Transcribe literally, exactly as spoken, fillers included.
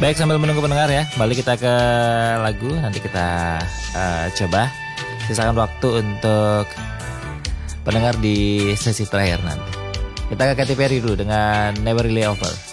Baik, sambil menunggu pendengar ya, kembali kita ke lagu. Nanti kita uh, coba sisakan waktu untuk pendengar di sesi terakhir nanti. Kita ke Katy Perry dulu dengan Never Really Over.